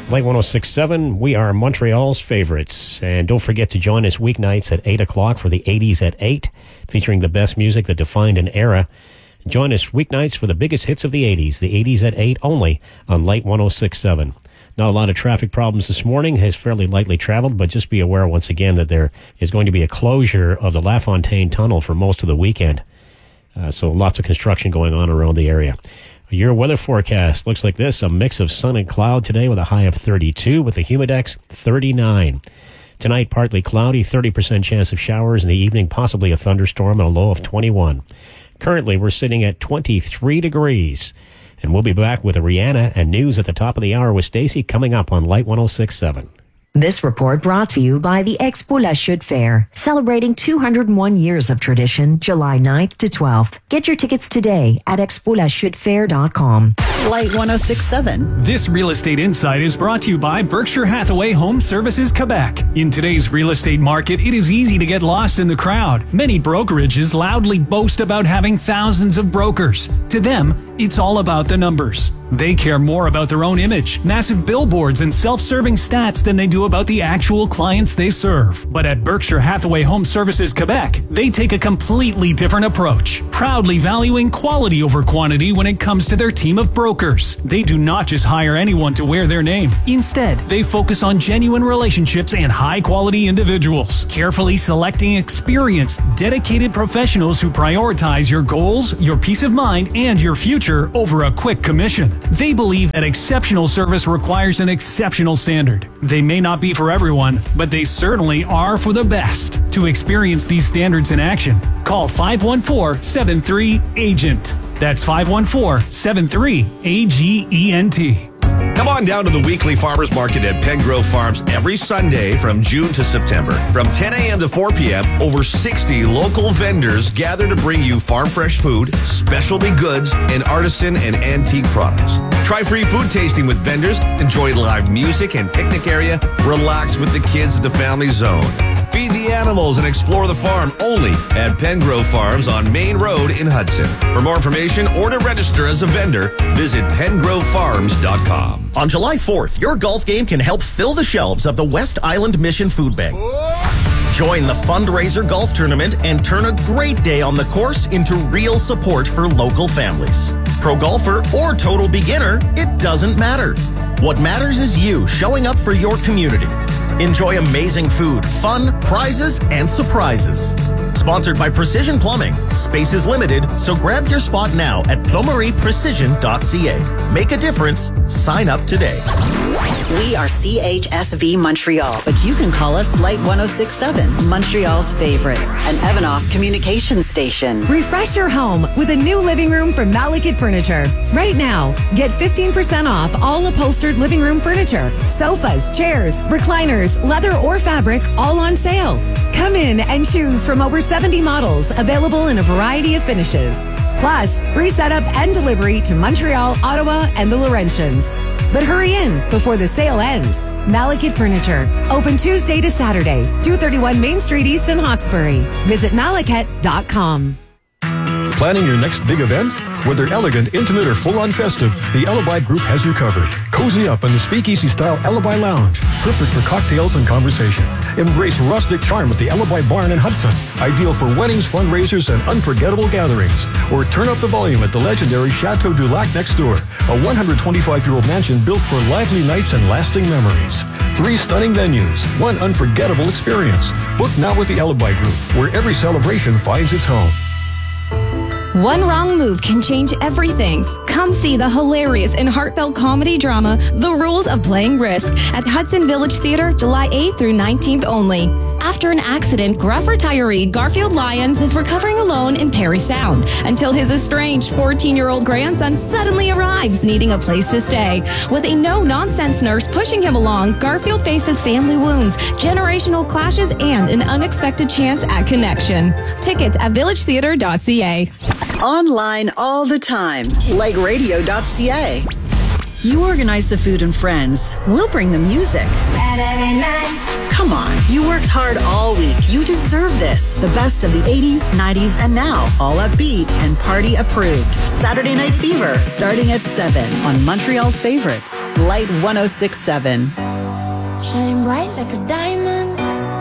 Light 106.7, we are Montreal's favorites. And don't forget to join us weeknights at 8 o'clock for the 80s at 8, featuring the best music that defined an era. Join us weeknights for the biggest hits of the 80s at 8 only on Light 106.7. Not a lot of traffic problems this morning, has fairly lightly traveled, but just be aware once again that there is going to be a closure of the LaFontaine Tunnel for most of the weekend. So lots of construction going on around the area. Your weather forecast looks like this: a mix of sun and cloud today with a high of 32, with the humidex 39. Tonight, partly cloudy, 30% chance of showers. In the evening, possibly a thunderstorm and a low of 21. Currently, we're sitting at 23 degrees. And we'll be back with Rihanna and news at the top of the hour with Stacy coming up on Light 106.7. This report brought to you by the Expo La Chute Fair, celebrating 201 years of tradition, July 9th to 12th. Get your tickets today at expolachutefair.com. Light 106.7. This Real Estate Insight is brought to you by Berkshire Hathaway Home Services Quebec. In today's real estate market, it is easy to get lost in the crowd. Many brokerages loudly boast about having thousands of brokers. To them, it's all about the numbers. They care more about their own image, massive billboards, and self-serving stats than they do about the actual clients they serve. But at Berkshire Hathaway Home Services Quebec, they take a completely different approach, proudly valuing quality over quantity when it comes to their team of brokers. They do not just hire anyone to wear their name. Instead, they focus on genuine relationships and high-quality individuals, carefully selecting experienced, dedicated professionals who prioritize your goals, your peace of mind, and your future over a quick commission. They believe that exceptional service requires an exceptional standard. They may not be for everyone, but they certainly are for the best. To experience these standards in action, call 514-73-AGENT. That's 514-73-AGENT. Come on down to the weekly farmers market at Pengrove Farms every Sunday from June to September. From 10 a.m. to 4 p.m., over 60 local vendors gather to bring you farm fresh food, specialty goods, and artisan and antique products. Try free food tasting with vendors, enjoy live music and picnic area, relax with the kids at the family zone. Feed the animals and explore the farm only at Pengrove Farms on Main Road in Hudson. For more information or to register as a vendor, visit pengrovefarms.com. On July 4th, your golf game can help fill the shelves of the West Island Mission Food Bank. Join the fundraiser golf tournament and turn a great day on the course into real support for local families. Pro golfer or total beginner, it doesn't matter. What matters is you showing up for your community. Enjoy amazing food, fun, prizes, and surprises. Sponsored by Precision Plumbing. Space is limited, so grab your spot now at plumerieprecision.ca. Make a difference. Sign up today. We are CHSV Montreal, but you can call us Light 106.7, Montreal's favorites, an Evanoff communication station. Refresh your home with a new living room from Malekith Furniture. Right now, get 15% off all upholstered living room furniture. Sofas, chairs, recliners, leather or fabric, all on sale. Come in and choose from over 70 models available in a variety of finishes. Plus, free setup and delivery to Montreal, Ottawa, and the Laurentians. But hurry in before the sale ends. Malekith Furniture. Open Tuesday to Saturday, 231 Main Street East in Hawkesbury. Visit malekith.com. Planning your next big event? Whether elegant, intimate, or full-on festive, the Alibi Group has you covered. Cozy up in the speakeasy-style Alibi Lounge. Perfect for cocktails and conversation. Embrace rustic charm at the Alibi Barn in Hudson. Ideal for weddings, fundraisers, and unforgettable gatherings. Or turn up the volume at the legendary Chateau du Lac next door. A 125-year-old mansion built for lively nights and lasting memories. 3 stunning venues. 1 unforgettable experience. Book now with the Alibi Group, where every celebration finds its home. One wrong move can change everything. Come see the hilarious and heartfelt comedy drama, The Rules of Playing Risk, at Hudson Village Theatre, July 8th through 19th only. After an accident, gruff retiree Garfield Lyons is recovering alone in Parry Sound until his estranged 14-year-old grandson suddenly arrives, needing a place to stay. With a no-nonsense nurse pushing him along, Garfield faces family wounds, generational clashes, and an unexpected chance at connection. Tickets at villagetheatre.ca. Online all the time. LightRadio.ca. You organize the food and friends. We'll bring the music. Saturday night. Come on, you worked hard all week. You deserve this. The best of the 80s, 90s, and now. All upbeat and party approved. Saturday Night Fever, starting at 7 on Montreal's favorites. Light 106.7. Shine bright like a diamond.